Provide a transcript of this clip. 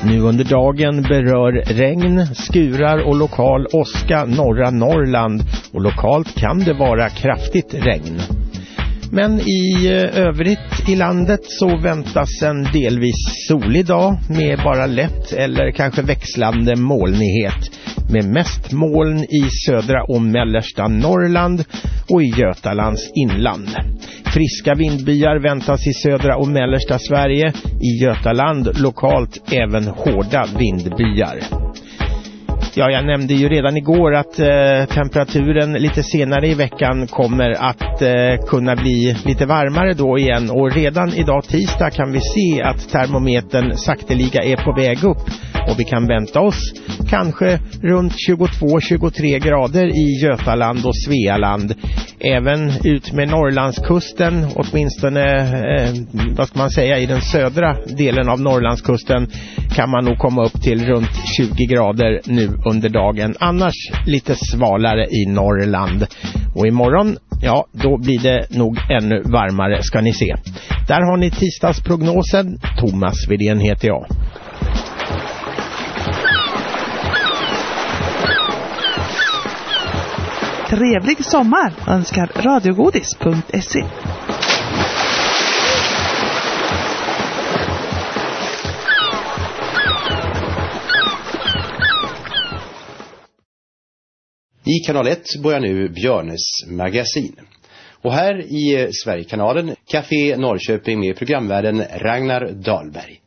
Nu under dagen berör regn, skurar och lokal åska norra Norrland och lokalt kan det vara kraftigt regn. Men i övrigt i landet så väntas en delvis solig dag med bara lätt eller kanske växlande molnighet med mest moln i södra och mellersta Norrland och i Götalands inland. Friska vindbyar väntas i södra och mellersta Sverige, i Götaland lokalt även hårda vindbyar. Ja, jag nämnde ju redan igår att temperaturen lite senare i veckan kommer att kunna bli lite varmare då igen. Och redan idag tisdag kan vi se att termometern sakteliga är på väg upp. Och vi kan vänta oss kanske runt 22-23 grader i Götaland och Svealand. Även ut med Norrlandskusten, åtminstone vad ska man säga, i den södra delen av Norrlandskusten kan man nog komma upp till runt 20 grader nu under dagen. Annars lite svalare i Norrland. Och imorgon, ja, då blir det nog ännu varmare ska ni se. Där har ni tisdagsprognosen. Thomas Widén heter jag. Trevlig sommar önskar radiogodis.se. I kanal 1 börjar nu Björnes magasin. Och här i Sverigekanalen, Café Norrköping med programvärden Ragnar Dahlberg.